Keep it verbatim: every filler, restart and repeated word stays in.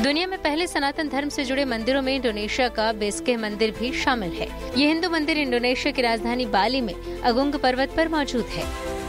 दुनिया में पहले सनातन धर्म से जुड़े मंदिरों में इंडोनेशिया का बेस्के मंदिर भी शामिल है। ये हिंदू मंदिर इंडोनेशिया की राजधानी बाली में अगुंग पर्वत पर मौजूद है।